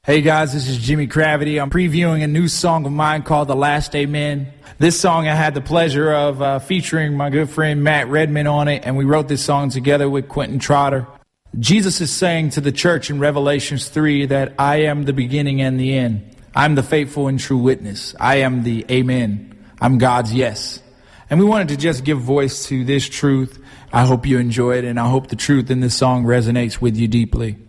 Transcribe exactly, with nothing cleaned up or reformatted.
Hey guys, this is Jimmy Cravity. I'm previewing a new song of mine called The Last Amen. This song I had the pleasure of uh, featuring my good friend Matt Redman on it, and we wrote this song together with Quentin Trotter. Jesus is saying to the church in Revelations three that I am the beginning and the end. I'm the faithful and true witness. I am the Amen. I'm God's yes. And we wanted to just give voice to this truth. I hope you enjoy it, and I hope the truth in this song resonates with you deeply.